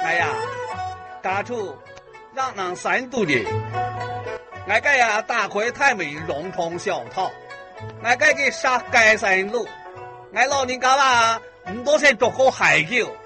哎呀，家处让人三度的，我个呀大块太美融通小套，我个去杀街山路，我老人家啦唔多先做个海叫。